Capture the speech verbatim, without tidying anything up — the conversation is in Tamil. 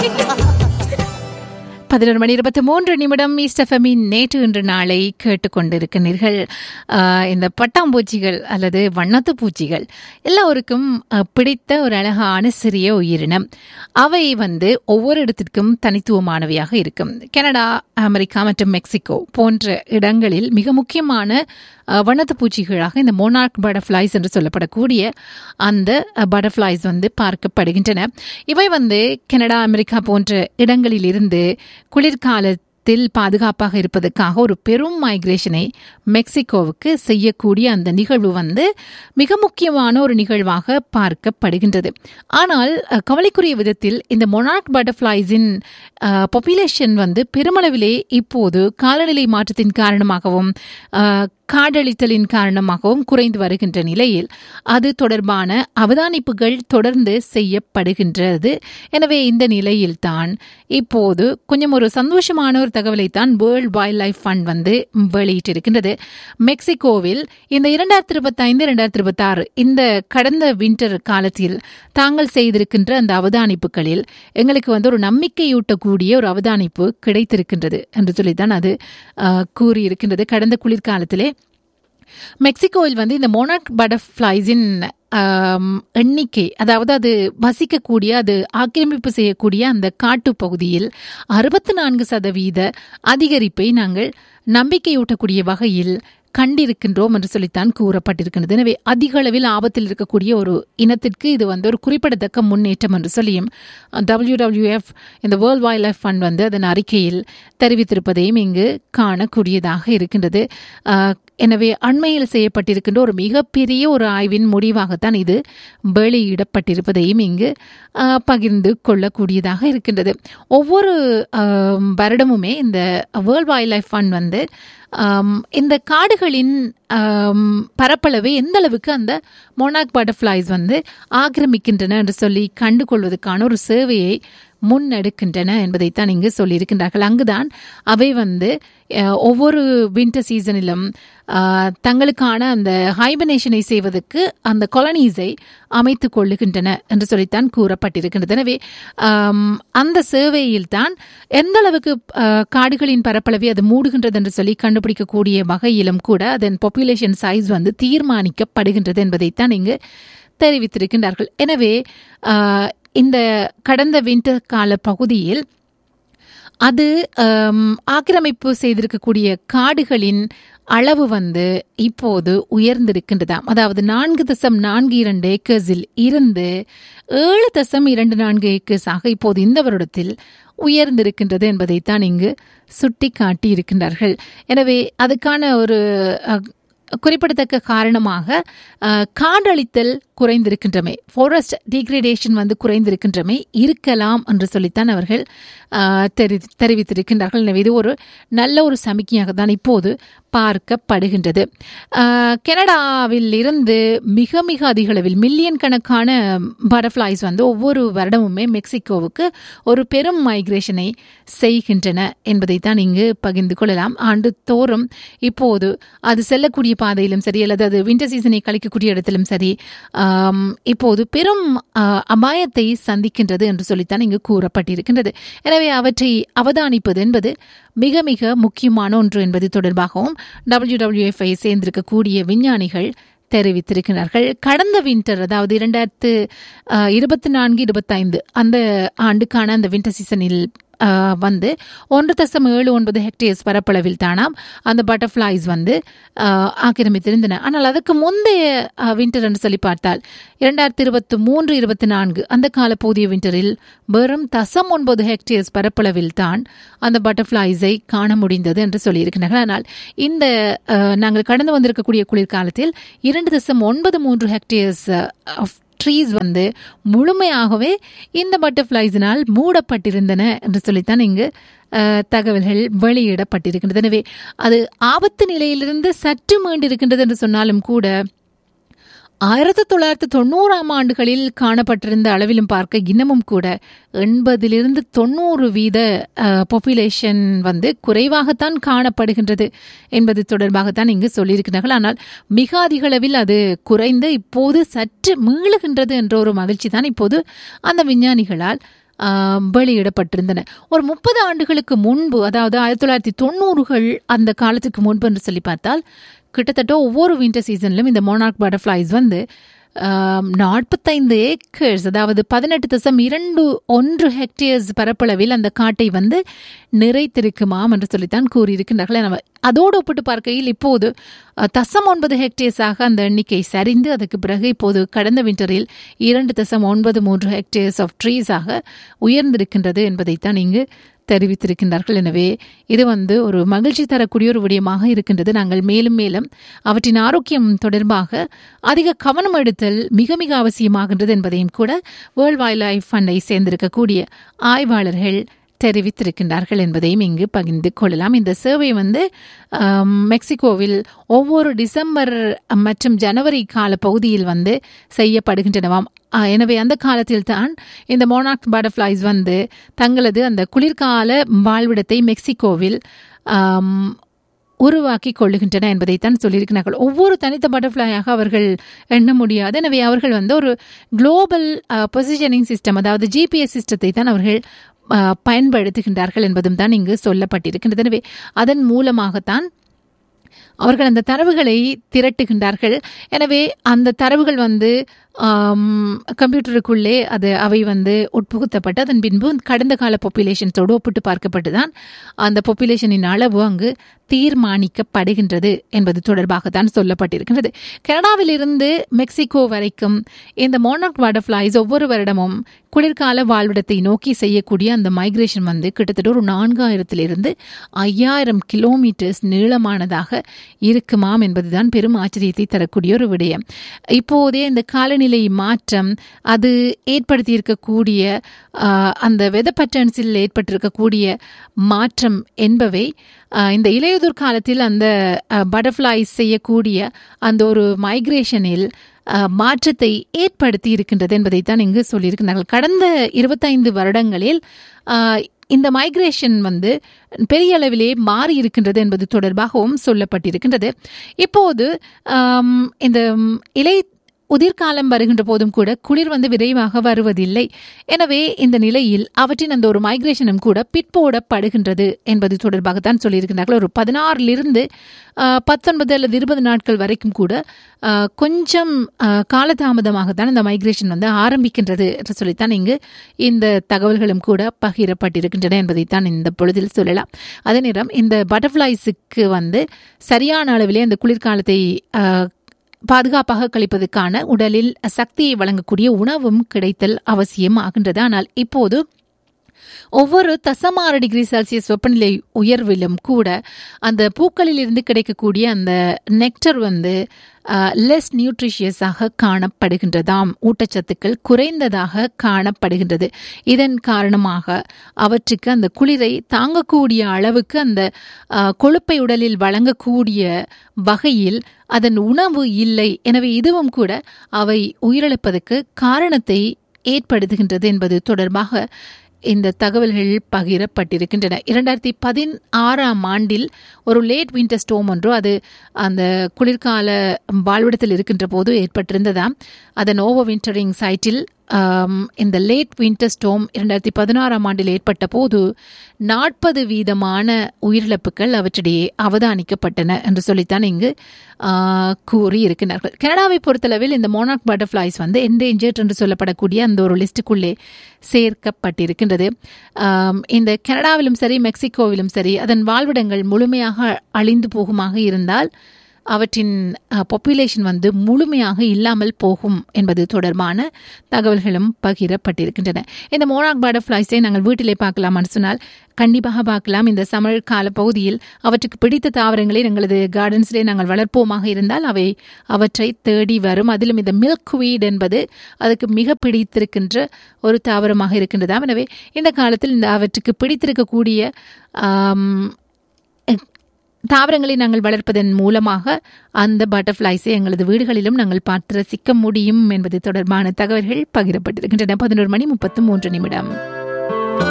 பதினொரு மணி இருபத்தி மூன்று நிமிடம் ஈஸ்டஃபமின் நேற்று இன்று நாளை கேட்டுக்கொண்டிருக்கிறீர்கள். இந்த பட்டாம்பூச்சிகள் அல்லது வண்ணத்து பூச்சிகள் எல்லோருக்கும் பிடித்த ஒரு அழகான சிறிய உயிரினம். அவை வந்து ஒவ்வொரு இடத்திற்கும் தனித்துவமானவையாக இருக்கும். கனடா, அமெரிக்கா மற்றும் மெக்சிகோ போன்ற இடங்களில் மிக முக்கியமான வண்ணத்து பூச்சிகளாக இந்த மோனார்க் பட்டர்ஃப்ளைஸ் என்று சொல்லப்படக்கூடிய அந்த பட்டர்ஃப்ளைஸ் வந்து பார்க்கப்படுகின்றன. இவை வந்து கனடா, அமெரிக்கா போன்ற இடங்களில் இருந்து குளிர்காலத்தில் பாதுகாப்பாக இருப்பதற்காக ஒரு பெரும் மைக்ரேஷனை மெக்சிகோவுக்கு செய்யக்கூடிய அந்த நிகழ்வு வந்து மிக முக்கியமான ஒரு நிகழ்வாக பார்க்கப்படுகின்றது. ஆனால் கவலைக்குரிய விதத்தில் இந்த மொனார்க் பட்டர்ஃப்ளைஸின் பாப்புலேஷன் வந்து பெருமளவிலே இப்போது காலநிலை மாற்றத்தின் காரணமாகவும் காடழித்தலின் காரணமாகவும் குறைந்து வருகின்ற நிலையில் அது தொடர்பான அவதானிப்புகள் தொடர்ந்து செய்யப்படுகின்றது. எனவே இந்த நிலையில்தான் இப்போது கொஞ்சம் ஒரு சந்தோஷமான ஒரு தகவலைத்தான் வேர்ல்ட் வைல்ட் லைஃப் ஃபண்ட் வந்து வெளியிட்டிருக்கின்றது. மெக்சிகோவில் இந்த இரண்டாயிரத்தி இருபத்தி ஐந்து இரண்டாயிரத்தி இருபத்தி ஆறு இந்த கடந்த வின்டர் காலத்தில் தாங்கள் செய்திருக்கின்ற அந்த அவதானிப்புகளில் எங்களுக்கு வந்து ஒரு நம்பிக்கையூட்டக்கூடிய ஒரு அவதானிப்பு கிடைத்திருக்கின்றது என்று சொல்லித்தான் அது கூறியிருக்கின்றது. கடந்த குளிர்காலத்திலே மெக்சிகோவில் வந்து இந்த மோனார்க் பட்டர்ஃப்ளைஸின் எண்ணிக்கை, அதாவது அது வசிக்கக்கூடிய, அது ஆக்கிரமிப்பு செய்யக்கூடிய அந்த காட்டு பகுதியில் அறுபத்தி நான்கு சதவீத அதிகரிப்பை நாங்கள் நம்பிக்கையூட்டக்கூடிய வகையில் கண்டிருக்கின்றோம் என்று சொல்லித்தான் கூறப்பட்டிருக்கின்றது. எனவே அதிக அளவில் ஆபத்தில் இருக்கக்கூடிய ஒரு இனத்திற்கு இது வந்து ஒரு குறிப்பிடத்தக்க முன்னேற்றம் என்று சொல்லியும் டபிள்யூ டபிள்யூ எஃப் இந்த வேர்ல்ட் வைல்ட் லைஃப் ஃபண்ட் வந்து அதன் அறிக்கையில் தெரிவித்திருப்பதையும் இங்கு காணக்கூடியதாக இருக்கின்றது. எனவே அண்மையில் செய்யப்பட்டிருக்கின்ற ஒரு மிகப்பெரிய ஒரு ஆய்வின் முடிவாகத்தான் இது வெளியிடப்பட்டிருப்பதையும் இங்கு பகிர்ந்து கொள்ளக்கூடியதாக இருக்கின்றது. ஒவ்வொரு வருடமுமே இந்த வேர்ல்ட் வைல்ட் லைஃப் ஃபண்ட் வந்து இந்த காடுகளின் பரப்பளவை எந்த அளவுக்கு அந்த மோனார்க் பட்டர்ஃப்ளைஸ் வந்து ஆக்கிரமிக்கின்றன என்று சொல்லி கண்டுகொள்வதற்கான ஒரு சேவையை முன்னெடுக்கின்றன என்பதைத்தான் இங்கு சொல்லியிருக்கின்றார்கள். அங்குதான் அவை வந்து ஒவ்வொரு வின்டர் சீசனிலும் தங்களுக்கான அந்த ஹைபர்னேஷனை செய்வதற்கு அந்த கொலனீஸை அமைத்துக் கொள்ளுகின்றன என்று சொல்லித்தான் கூறப்பட்டிருக்கின்றது. எனவே அந்த சேவையில்தான் எந்த அளவுக்கு காடுகளின் பரப்பளவை அது மூடுகின்றது என்று சொல்லி கண்டுபிடிக்கக்கூடிய வகையிலும் கூட அதன் பாப்புலேஷன் சைஸ் வந்து தீர்மானிக்கப்படுகின்றது என்பதைத்தான் இங்கு தெரிவித்திருக்கின்றார்கள். எனவே இந்த கடந்த வின்டர் கால பகுதியில் அது ஆக்கிரமிப்பு செய்திருக்கக்கூடிய காடுகளின் அளவு வந்து இப்போது உயர்ந்திருக்கின்றதாம். அதாவது நான்கு தசம் நான்கு இரண்டு ஏக்கர்ஸில் இருந்து ஏழு தசம் இரண்டு நான்கு ஏக்கர்ஸாக இப்போது இந்த வருடத்தில் உயர்ந்திருக்கின்றது என்பதைத்தான் இங்கு சுட்டி காட்டி இருக்கின்றார்கள். எனவே அதுக்கான ஒரு குறிப்பிடத்தக்க காரணமாக காடழித்தல் குறைந்திருக்கின்றமை, ஃபாரஸ்ட் டிகிரேடேஷன் வந்து குறைந்திருக்கின்றமை இருக்கலாம் என்று சொல்லித்தான் அவர்கள் தெரி தெரிவித்திருக்கின்றார்கள். எனவே இது ஒரு நல்ல ஒரு சமிக்கையாக தான் இப்போது பார்க்கப்படுகின்றது. கனடாவில் இருந்து மிக மிக அதிக அளவில் மில்லியன் கணக்கான பட்டர்ஃப்ளைஸ் வந்து ஒவ்வொரு வருடமுமே மெக்சிகோவுக்கு ஒரு பெரும் மைக்ரேஷனை செய்கின்றன என்பதைத்தான் இங்கு பகிர்ந்து கொள்ளலாம். ஆண்டு தோறும் இப்போது அது செல்லக்கூடிய பாதையிலும் சரி அல்லது அது வின்டர் சீசனை கழிக்கக்கூடிய இடத்திலும் சரி இப்போது பெரும் அபாயத்தை சந்திக்கின்றது என்று சொல்லித்தான் இங்கு கூறப்பட்டிருக்கின்றது. எனவே அவற்றை அவதானிப்பது என்பது மிக மிக முக்கியமான ஒன்று என்பது தொடர்பாகவும் டபிள்யூ டபிள்யூ எஃப் ஐ சேர்ந்திருக்கக்கூடிய விஞ்ஞானிகள் தெரிவித்திருக்கிறார்கள். கடந்த வின்டர், அதாவது இரண்டாயிரத்து இருபத்தி நான்கு இருபத்தி ஐந்து அந்த ஆண்டுக்கான அந்த வின்டர் சீசனில் வந்து ஒன்று தசம் ஏழு ஒன்பது ஹெக்டேர்ஸ் பரப்பளவில் தானாம் அந்த பட்டர்ஃப்ளைஸ் வந்து ஆக்கிரமித்திருந்தன. ஆனால் அதுக்கு முந்தைய வின்டர் என்று சொல்லி பார்த்தால் இரண்டாயிரத்தி இருபத்தி மூன்று இருபத்தி நான்கு அந்த கால போதிய வின்டரில் வெறும் தசம் ஒன்பது ஹெக்டேர்ஸ் பரப்பளவில் தான் அந்த பட்டர்ஃப்ளைஸை காண முடிந்தது என்று சொல்லியிருக்கிறார்கள். ஆனால் இந்த நாங்கள் கடந்து வந்திருக்கக்கூடிய குளிர்காலத்தில் இரண்டு தசம் ஒன்பது மூன்று ஹெக்டேர்ஸ் ட்ரீஸ் வந்து முழுமையாகவே இந்த பட்டர்ஃப்ளைஸினால் மூடப்பட்டிருந்தன என்று சொல்லித்தான் இங்கு தகவல்கள் வெளியிடப்பட்டிருக்கின்றது. எனவே அது ஆபத்து நிலையிலிருந்து சற்று மீண்டிருக்கின்றது என்று சொன்னாலும் கூட ஆயிரத்தி தொள்ளாயிரத்தி தொண்ணூறாம் ஆண்டுகளில் காணப்பட்டிருந்த அளவிலும் பார்க்க இன்னமும் கூட எண்பதிலிருந்து தொண்ணூறு வீத பாப்புலேஷன் வந்து குறைவாகத்தான் காணப்படுகின்றது என்பது தொடர்பாகத்தான் இங்கு சொல்லியிருக்கிறார்கள். ஆனால் மிக அதிக அளவில் அது குறைந்து இப்போது சற்று மீளுகின்றது என்ற ஒரு மகிழ்ச்சி தான் இப்போது அந்த விஞ்ஞானிகளால் வெளியிடப்பட்டிருந்தன. ஒரு முப்பது ஆண்டுகளுக்கு முன்பு, அதாவது ஆயிரத்தி தொள்ளாயிரத்தி தொண்ணூறுகள் அந்த காலத்துக்கு முன்பு என்று சொல்லி பார்த்தால், கிட்டத்தட்ட ஒவ்வொரு வின்டர் சீசன்லும் இந்த மோனார்க் பட்டர்ஃப்ளைஸ் வந்து நாற்பத்தைந்து ஏக்கர்ஸ், அதாவது பதினெட்டு தசம் இரண்டு ஒன்று ஹெக்டேர்ஸ் பரப்பளவில் அந்த காட்டை வந்து நிறைத்திருக்குமாம் என்று சொல்லித்தான் கூறியிருக்கின்றார்கள். அதோடு ஒப்பிட்டு பார்க்கையில் இப்போது தசம் ஒன்பது ஹெக்டேர்ஸாக அந்த எண்ணிக்கை சரிந்து, அதுக்கு பிறகு இப்போது கடந்த விண்டரில் இரண்டு தசம் ஒன்பது மூன்று ஹெக்டேர்ஸ் ஆஃப் ட்ரீஸாக உயர்ந்திருக்கின்றது என்பதைத்தான் இங்கு தெரிவித்திருக்கின்றார்கள். எனவே இது வந்து ஒரு மகிழ்ச்சி தரக்கூடிய ஒரு விடயமாக இருக்கின்றது. நாங்கள் மேலும் மேலும் அவற்றின் ஆரோக்கியம் தொடர்பாக அதிக கவனம் எடுத்தல் மிக மிக அவசியமாகின்றது என்பதையும் கூட வேர்ல்ட் வைல்ட் லைஃப் ஃபண்டை சேர்ந்திருக்கக்கூடிய ஆய்வாளர்கள் தெரிவித்திருக்கின்றார்கள் என்பதையும் இங்கு பகிர்ந்து கொள்ளலாம். இந்த சர்வே வந்து மெக்சிகோவில் ஒவ்வொரு டிசம்பர் மற்றும் ஜனவரி கால பகுதியில் வந்து செய்யப்படுகின்றனவாம். எனவே அந்த காலத்தில் தான் இந்த மோனார்க் பட்டர்ஃப்ளைஸ் வந்து தங்களது அந்த குளிர்கால வாழ்விடத்தை மெக்சிகோவில் உருவாக்கி கொள்ளுகின்றன என்பதைத்தான் சொல்லியிருக்கிறார்கள். ஒவ்வொரு தனித்த பட்டர்ஃப்ளையாக அவர்கள் எண்ண முடியாது. எனவே அவர்கள் வந்து ஒரு குளோபல் பொசிஷனிங் சிஸ்டம், அதாவது ஜிபிஎஸ் சிஸ்டத்தை தான் அவர்கள் பயன்படுத்துகின்றார்கள் என்பதும் தான் இங்கு சொல்லப்பட்டிருக்கின்றது. எனவே அதன் மூலமாகத்தான் அவர்கள் அந்த தரவுகளை திரட்டுகின்றார்கள். எனவே அந்த தரவுகள் வந்து கம்ப்யூட்டருக்குள்ளே அது அவை வந்து உட்புகுத்தப்பட்டு அதன் பின்பு கடந்த கால பாப்புலேஷன்ஸோடு ஒப்பிட்டு பார்க்கப்பட்டு தான் அந்த பாப்புலேஷனின் அளவு அங்கு தீர்மானிக்கப்படுகின்றது என்பது தொடர்பாகத்தான் சொல்லப்பட்டிருக்கின்றது. கனடாவிலிருந்து மெக்சிகோ வரைக்கும் இந்த மோனார்க் பட்டர்ஃப்ளைஸ் ஒவ்வொரு வருடமும் குளிர்கால வாழ்விடத்தை நோக்கி செய்யக்கூடிய அந்த மைக்ரேஷன் வந்து கிட்டத்தட்ட ஒரு நான்காயிரத்திலிருந்து ஐயாயிரம் கிலோமீட்டர்ஸ் நீளமானதாக இருக்குமாம் என்பதுதான் பெரும் ஆச்சரியத்தை தரக்கூடிய ஒரு விடயம். இப்போதே இந்த காலநிலை மாற்றம் அது ஏற்படுத்தி இருக்கக்கூடிய அந்த வெதர் பேட்டர்ன்ஸில் ஏற்பட்டிருக்கக்கூடிய மாற்றம் என்பவை இந்த இலையுதிர் காலத்தில் அந்த பட்டர்ஃப்ளைஸ் செய்யக்கூடிய அந்த ஒரு மைக்ரேஷனில் மாற்றத்தை ஏற்படுத்தி இருக்கின்றது என்பதைத்தான் இங்கு சொல்லியிருக்கிறார்கள். கடந்த இருபத்தைந்து வருடங்களில் இந்த மைக்ரேஷன் வந்து பெரிய அளவிலே மாறி இருக்கின்றது என்பது தொடர்பாகவும் சொல்லப்பட்டிருக்கின்றது. இப்போது இந்த இலை உதிர்காலம் வருகின்ற போதும் கூட குளிர் வந்து விரைவாக வருவதில்லை. எனவே இந்த நிலையில் அவற்றின் அந்த ஒரு மைக்ரேஷனும் கூட பிற்போடப்படுகின்றது என்பது தொடர்பாகத்தான் சொல்லியிருக்கிறார்கள். ஒரு பதினாறிலிருந்து பத்தொன்பது அல்லது இருபது நாட்கள் வரைக்கும் கூட கொஞ்சம் காலதாமதமாகத்தான் இந்த மைக்ரேஷன் வந்து ஆரம்பிக்கின்றது என்று சொல்லித்தான் இங்கு இந்த தகவல்களும் கூட பகிரப்பட்டிருக்கின்றன என்பதைத்தான் இந்த பொழுதில் சொல்லலாம். அதே நேரம் இந்த பட்டர்ஃப்ளைஸுக்கு வந்து சரியான அளவிலே அந்த குளிர்காலத்தை பாதுகாப்பாக கழிப்பதற்கான உடலில் சக்தியை வழங்கக்கூடிய உணவும் கிடைத்தல் அவசியம் ஆகின்றது. ஆனால் இப்போது ஒவ்வொரு தசமாறு டிகிரி செல்சியஸ் வெப்பநிலை உயர்விலும் கூட அந்த பூக்களில் இருந்து கிடைக்கக்கூடிய அந்த நெக்டர் வந்து லெஸ் நியூட்ரிஷியஸாக காணப்படுகின்றதாம். ஊட்டச்சத்துக்கள் குறைந்ததாக காணப்படுகின்றது. இதன் காரணமாக அவற்றுக்கு அந்த குளிரை தாங்கக்கூடிய அளவுக்கு அந்த கொழுப்பை உடலில் வழங்கக்கூடிய வகையில் அதன் உணவு இல்லை. எனவே இதுவும் கூட அவை உயிரிழப்பதற்கு காரணத்தை ஏற்படுத்துகின்றது என்பது தொடர்பாக இந்த தகவல்கள் பகிரப்பட்டிருக்கின்றன. இரண்டாயிரத்தி பதினாறாம் ஆண்டில் ஒரு லேட் வின்டர் ஸ்டோம் ஒன்று அது அந்த குளிர்கால வாழ்விடத்தில் இருக்கின்ற போது ஏற்பட்டிருந்ததாம். அதன் ஓவர் வின்டரிங் சைட்டில் இந்த லேட் வின்டர் ஸ்டோம் இரண்டாயிரத்தி பதினாறாம் ஆண்டில் ஏற்பட்ட போது நாற்பது வீதமான உயிரிழப்புகள் அவற்றிடையே அவதானிக்கப்பட்டன என்று சொல்லித்தான் இங்கு கூறியிருக்கிறார்கள். கனடாவை பொறுத்தளவில் இந்த மோனார்க் பட்டர்ஃப்ளைஸ் வந்து என்டேஞ்சர்ட் என்று சொல்லப்படக்கூடிய அந்த ஒரு லிஸ்டுக்குள்ளே சேர்க்கப்பட்டிருக்கின்றது. இந்த கனடாவிலும் சரி மெக்சிகோவிலும் சரி அதன் வாழ்விடங்கள் முழுமையாக அழிந்து போகுமாக இருந்தால் அவற்றின் பாப்புலேஷன் வந்து முழுமையாக இல்லாமல் போகும் என்பது தொடர்பான தகவல்களும் பகிரப்பட்டிருக்கின்றன. இந்த மோனார்க் பட்டர்ஃப்ளைஸை நாங்கள் வீட்டிலே பார்க்கலாம்னு சொன்னால் கண்டிப்பாக பார்க்கலாம். இந்த சமர் கால பகுதியில் அவற்றுக்கு பிடித்த தாவரங்களை எங்களது கார்டன்ஸிலே நாங்கள் வளர்ப்போமாக இருந்தால் அவை அவற்றை தேடி வரும். அதிலும் இந்த மில்க் வீட் என்பது அதுக்கு மிக பிடித்திருக்கின்ற ஒரு தாவரமாக இருக்கின்றதாம். எனவே இந்த காலத்தில் இந்த அவற்றுக்கு பிடித்திருக்கக்கூடிய தாவரங்களை நாங்கள் வளர்ப்பதன் மூலமாக அந்த பட்டர்ஃப்ளைஸை எங்களது வீடுகளிலும் நாங்கள் பார்த்து ரசிக்க முடியும் என்பது தொடர்பான தகவல்கள் பகிரப்பட்டிருக்கின்றன. பதினோரு மணி முப்பத்து மூன்று நிமிடம்.